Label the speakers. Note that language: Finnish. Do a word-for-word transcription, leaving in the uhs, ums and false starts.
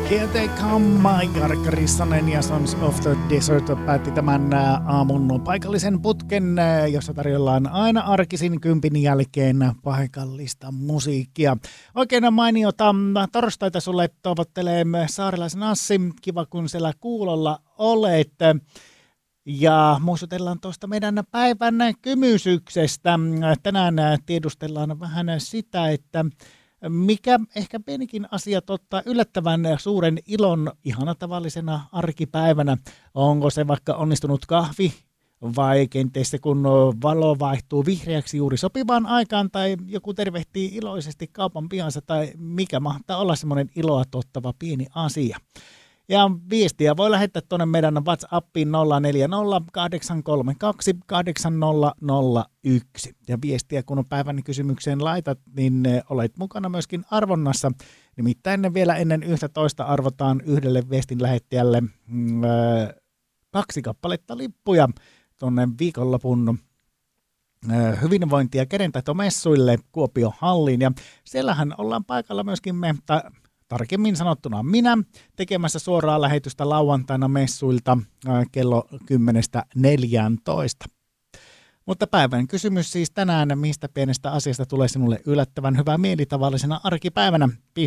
Speaker 1: Here They Come, Jarkka Rissanen ja Sons of the Desert päätti tämän aamun paikallisen putken, jossa tarjollaan aina arkisin kympin jälkeen paikallista musiikkia. Oikein mainiota torstaita sulle toivottelee Saarelaisen Assi. Kiva kun siellä kuulolla olet. Ja muistutellaan tuosta meidän päivän kymysyksestä. Tänään tiedustellaan vähän sitä, että mikä ehkä pienikin asia ottaa yllättävän suuren ilon ihana tavallisena arkipäivänä. Onko se vaikka onnistunut kahvi vai kenties se kun valo vaihtuu vihreäksi juuri sopivaan aikaan tai joku tervehtii iloisesti kaupan pihansa tai mikä mahtaa olla semmoinen iloa tuottava pieni asia. Ja viestiä voi lähettää tuonne meidän WhatsAppiin nolla neljä nolla kahdeksan kolme kaksi kahdeksan nolla nolla yksi. Ja viestiä kun on päivän kysymykseen laitat, niin olet mukana myöskin arvonnassa. Nimittäin vielä ennen yhtä toista arvotaan yhdelle viestin lähettäjälle mm, kaksi kappaletta lippuja tuonne viikonlopun hyvinvointi- ja kädentaito-messuille Kuopion halliin. Ja siellähän ollaan paikalla myöskin me, tai tarkemmin sanottuna minä, tekemässä suoraa lähetystä lauantaina messuilta kello kymmenestä neljääntoista. Mutta päivän kysymys siis tänään, mistä pienestä asiasta tulee sinulle yllättävän hyvää mieli tavallisena arkipäivänä.